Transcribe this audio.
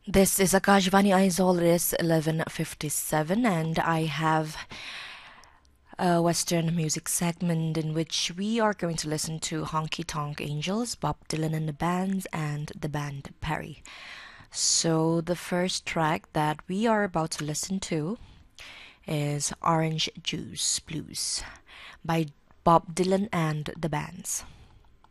This is Akashvani Aizawl. It is 11:57, and I have a Western music segment in which we are going to listen to Honky Tonk Angels, Bob Dylan and the Bands, and the band Perry. So, the first track that we are about to listen to is Orange Juice Blues by Bob Dylan and the Bands.